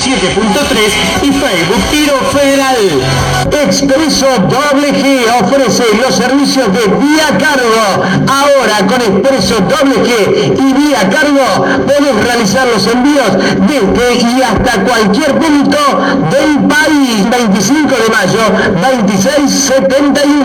97.3 y Facebook Tiro Federal. Expreso G ofrece los servicios de vía cargo. Ahora con Expreso G y vía cargo podés realizar los envíos desde y hasta cualquier punto del país. 25 de mayo, 2671.